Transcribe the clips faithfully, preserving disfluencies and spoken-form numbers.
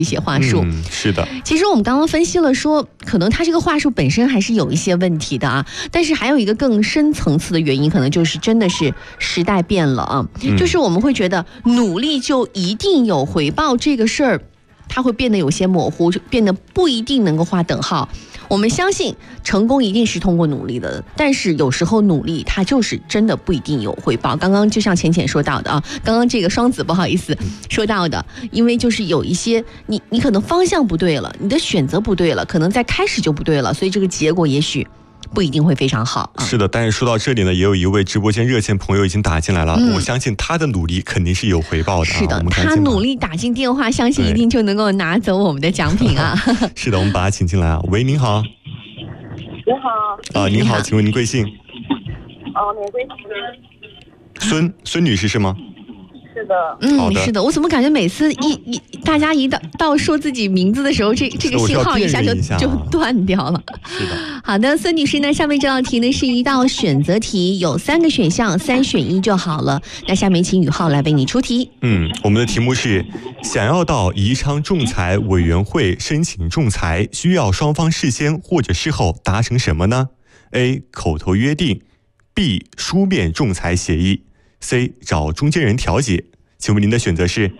一些话术、 嗯、是的。 其实我们刚刚分析了说，可能它这个话术本身还是有一些问题的啊，但是还有一个更深层次的原因，可能就是真的是时代变了啊、嗯，就是我们会觉得努力就一定有回报这个事儿，它会变得有些模糊，变得不一定能够划等号。我们相信成功一定是通过努力的，但是有时候努力它就是真的不一定有回报。刚刚就像浅浅说到的啊，刚刚这个双子不好意思说到的，因为就是有一些你你可能方向不对了，你的选择不对了，可能在开始就不对了，所以这个结果也许不一定会非常好、啊、 是的，但是说到这里呢，也有一位直播间热线朋友已经打进来了、嗯、我相信他的努力肯定是有回报的、啊、 是的，他努力打进电话，相信一定就能够拿走我们的奖品啊是的，我们把他请进来啊。喂，您好。 你好。 啊，您好，请问您贵姓？ 哦，您贵姓？ 孙孙女士是吗？ 是的， 嗯，是的，我怎么感觉每次一一大家一到到说自己名字的时候，这这个信号一下就下、啊、 就断掉了。 是的， 好的，孙女士呢，下面这道题呢是一道选择题，有三个选项，三选一就好了。那下面请宇浩来为你出题。 嗯，我们的题目是：想要到宜昌仲裁委员会申请仲裁，需要双方事先或者事后达成什么呢 ？A. 口头约定 ，B. 书面仲裁协议 ，C. 找中间人调解。请问您的选择是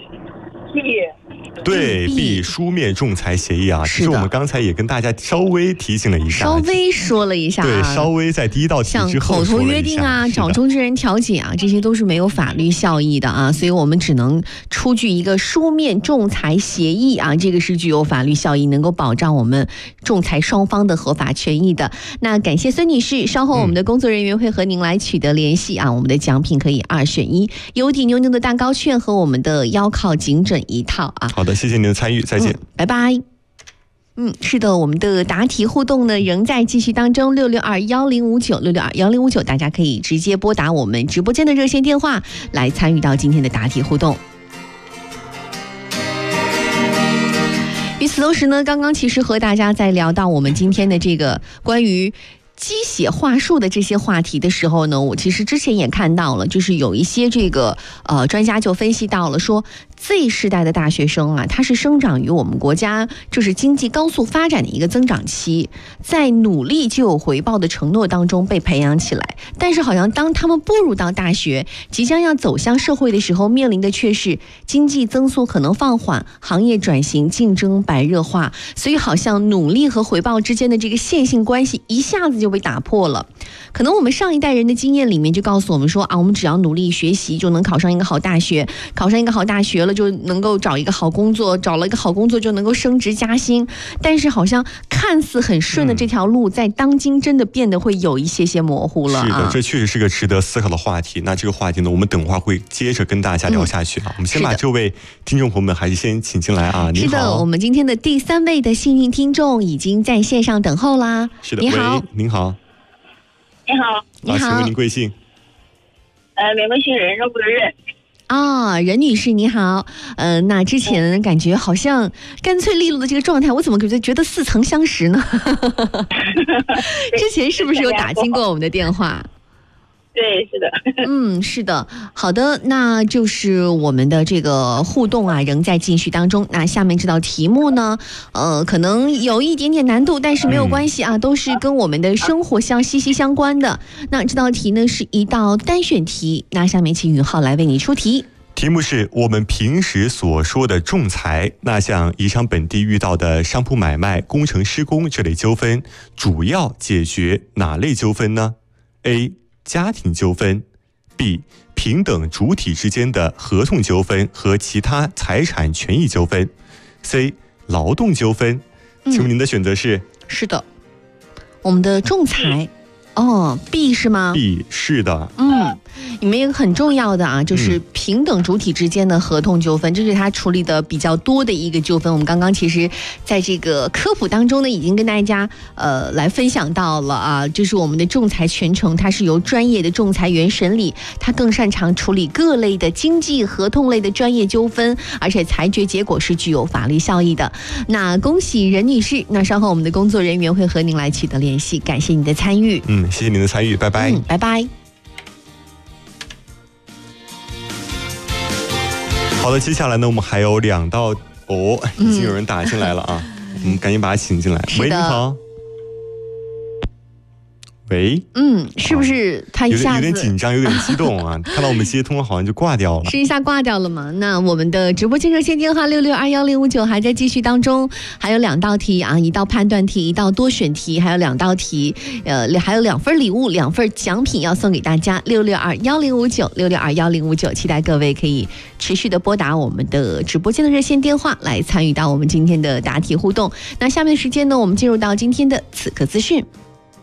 ？B。 对 ，B 书面仲裁协议啊，其实我们刚才也跟大家稍微提醒了一下， 稍微说了一下、啊， 对，稍微在第一道题之后像口头约定啊，找中间人调解啊，这些都是没有法律效益的啊，所以我们只能出具一个书面仲裁协议啊，这个是具有法律效益，能够保障我们仲裁双方的合法权益的。那感谢孙女士，稍后我们的工作人员会和您来取得联系啊，嗯、我们的奖品可以二选一，有底牛牛的蛋糕券和我们的腰靠颈枕一套啊。 好的，谢谢您的参与，再见、嗯、 拜拜。嗯，是的，我们的答题互动呢仍在继续当中，六六二幺零五九六六二幺零五九，大家可以直接拨打我们直播间的热线电话来参与到今天的答题互动。与此同时呢，刚刚其实和大家在聊到我们今天的这个关于鸡血话术的这些话题的时候呢，我其实之前也看到了，就是有一些这个呃专家就分析到了说，Z 世代的大学生啊，他是生长于我们国家就是经济高速发展的一个增长期，在努力就有回报的承诺当中被培养起来，但是好像当他们步入到大学，即将要走向社会的时候，面临的却是经济增速可能放缓，行业转型，竞争白热化，所以好像努力和回报之间的这个线性关系一下子就被打破了。可能我们上一代人的经验里面就告诉我们说啊，我们只要努力学习就能考上一个好大学，考上一个好大学了就能够找一个好工作，找了一个好工作就能够升职加薪，但是好像看似很顺的这条路、嗯、在当今真的变得会有一些些模糊了、啊、 是的，这确实是个值得思考的话题。那这个话题呢，我们等会儿会接着跟大家聊下去啊、嗯、我们先把这位听众朋友们还是先请进来啊。 是的，我们今天的第三位的幸运听众已经在线上等候啦。 是的， 你好。 喂，您好。 你好。 你好、 啊、请问您贵姓？ 呃，名贵姓任，肉不的任。 啊、哦，任女士你好，呃，那之前感觉好像干脆利落的这个状态，我怎么觉得觉得似曾相识呢？之前是不是有打进过我们的电话？ 对，是的。 嗯，是的。好的，那就是我们的这个互动啊，仍在继续当中。那下面这道题目呢，呃，可能有一点点难度，但是没有关系啊，都是跟我们的生活相息息相关的。那这道题呢是一道单选题，那下面请宇浩来为你出题。 题目是我们平时所说的仲裁，那像宜昌本地遇到的商铺买卖、工程施工这类纠纷，主要解决哪类纠纷呢 ？A. 家庭纠纷 B. 平等主体之间的合同纠纷和其他财产权益纠纷 C. 劳动纠纷。请问您的选择是、嗯、 是的，我们的仲裁哦 B 是吗？ B 是的。 嗯，里面有一个很重要的啊，就是平等主体之间的合同纠纷、嗯、这是他处理的比较多的一个纠纷。我们刚刚其实在这个科普当中呢，已经跟大家呃来分享到了啊，就是我们的仲裁全程它是由专业的仲裁员审理，他更擅长处理各类的经济合同类的专业纠纷，而且裁决结果是具有法律效益的。那恭喜任女士，那稍后我们的工作人员会和您来取得联系，感谢你的参与。 嗯，谢谢您的参与，拜拜。 嗯，拜拜。好的，接下来呢，我们还有两道哦，已经有人打进来了啊，我们赶紧把他请进来。喂，你好。喂， 嗯，是不是他一下子有点有点紧张，有点激动啊？看到我们接通了，好像就挂掉了。 是一下挂掉了吗？那我们的直播间热线电话六六二幺零五九还在继续当中，还有两道题啊，一道判断题，一道多选题，还有两道题，呃，还有两份礼物，两份奖品要送给大家。六六二幺零五九，六六二幺零五九，期待各位可以持续的拨打我们的直播间的热线电话来参与到我们今天的答题互动。那下面的时间呢，我们进入到今天的此刻资讯。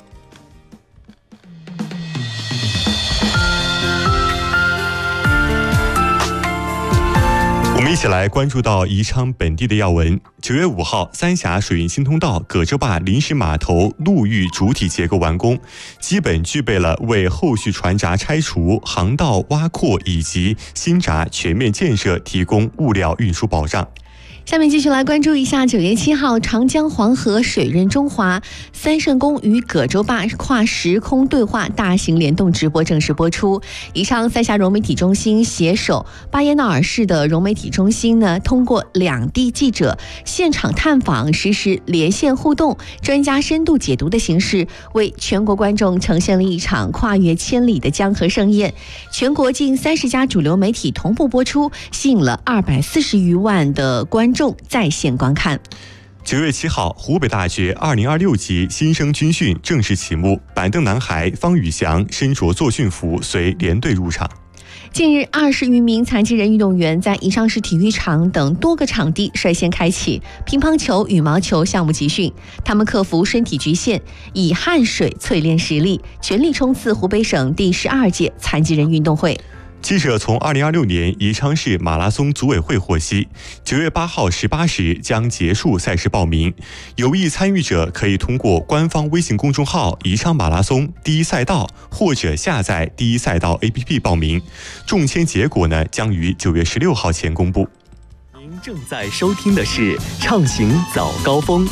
我们一起来关注到宜昌本地的要闻。九月五号，三峡水运新通道葛洲坝临时码头陆域主体结构完工，基本具备了为后续船闸拆除、航道挖扩以及新闸全面建设提供物料运输保障。 下面继续来关注一下九月七号长江黄河水润中华三圣宫与葛洲坝跨时空对话大型联动直播正式播出。宜昌三峡融媒体中心携手巴彦淖尔市的融媒体中心呢，通过两地记者现场探访、实时连线互动、专家深度解读的形式，为全国观众呈现了一场跨越千里的江河盛宴。全国近三十家主流媒体同步播出，吸引了二百四十余万的观众在线观看。 九月七号，湖北大学二零二六级新生军训正式启幕，板凳男孩方宇翔身着作训服随连队入场。 近日，二十余名残疾人运动员在宜昌市体育场等多个场地率先开启乒乓球、羽毛球项目集训。他们克服身体局限，以汗水淬炼实力，全力冲刺湖北省第十二届残疾人运动会。 记者从二零二六年宜昌市马拉松组委会获悉，九月八号十八时将结束赛事报名，有意参与者可以通过官方微信公众号宜昌马拉松第一赛道或者下载第一赛道 A P P 报名。中签结果呢，将于九月十六号前公布。 您正在收听的是畅行早高峰。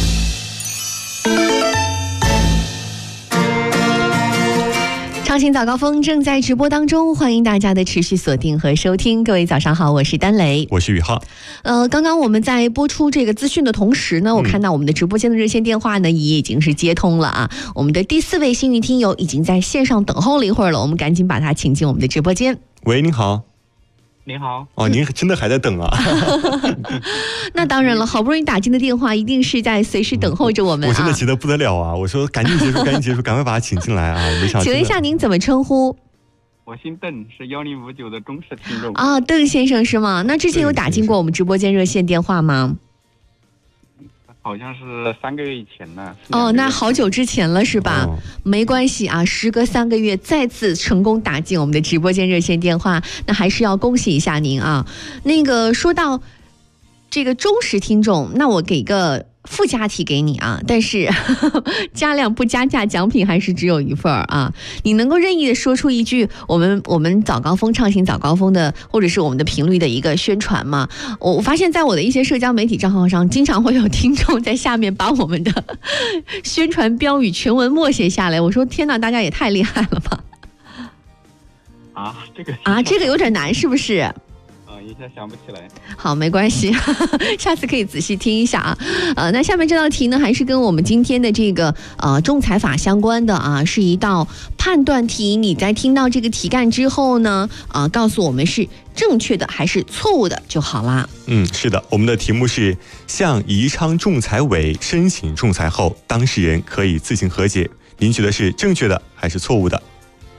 畅行早高峰正在直播当中，欢迎大家的持续锁定和收听。各位早上好，我是丹雷， 我是宇浩。 呃，刚刚我们在播出这个资讯的同时呢，我看到我们的直播间的热线电话呢也已经是接通了啊。我们的第四位幸运听友已经在线上等候了一会儿了，我们赶紧把他请进我们的直播间。 喂，您好。 您好。 哦，您真的还在等啊？ 那当然了，好不容易打进的电话，一定是在随时等候着我们、啊。 我真的急得不得了啊！我说赶紧结束，赶紧结束，赶快把他请进来啊！没想到。 请问一下，您怎么称呼？ 我姓邓，是幺零五九的忠实听众。 啊，邓先生是吗？那之前有打进过我们直播间热线电话吗？ 好像是三个月以前呢。 哦，那好久之前了是吧？ 哦、 没关系啊，时隔三个月再次成功打进我们的直播间热线电话，那还是要恭喜一下您啊。那个说到这个忠实听众，那我给个附加题给你啊，但是呵呵加量不加价，奖品还是只有一份啊。你能够任意的说出一句我们我们早高峰畅行早高峰的，或者是我们的频率的一个宣传吗？我我发现在我的一些社交媒体账号上，经常会有听众在下面把我们的宣传标语全文默写下来。我说天哪，大家也太厉害了吧！ 啊，这个啊，这个有点难，是不是？ 一下想不起来。 好，没关系，下次可以仔细听一下啊。呃，那下面这道题呢，还是跟我们今天的这个呃仲裁法相关的啊，是一道判断题。你在听到这个题干之后呢，啊、呃，告诉我们是正确的还是错误的就好啦。 嗯，是的，我们的题目是向宜昌仲裁委申请仲裁后，当事人可以自行和解。您觉得是正确的还是错误的？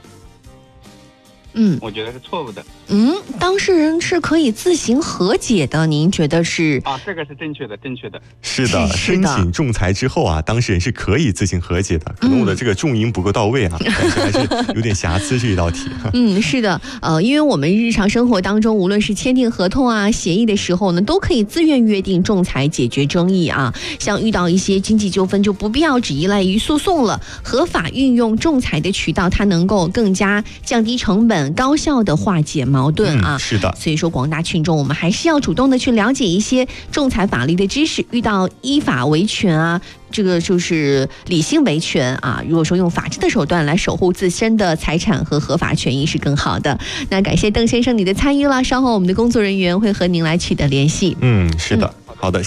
嗯， 我觉得是错误的。 嗯，当事人是可以自行和解的，您觉得是？ 啊，这个是正确的，正确的。 是的，申请仲裁之后啊，当事人是可以自行和解的。可能我的这个重音不够到位啊，但是还是有点瑕疵这一道题。 嗯，是的，呃，因为我们日常生活当中，无论是签订合同啊、协议的时候呢，都可以自愿约定仲裁解决争议啊。像遇到一些经济纠纷，就不必要只依赖于诉讼了，合法运用仲裁的渠道，它能够更加降低成本。 很高效的化解矛盾啊。 嗯、是的， 所以说广大群众，我们还是要主动的去了解一些仲裁法律的知识，遇到依法维权啊，这个就是理性维权啊。如果说用法治的手段来守护自身的财产和合法权益是更好的。那感谢邓先生你的参与了，稍后我们的工作人员会和您来取得联系。 嗯，是的，嗯、好的。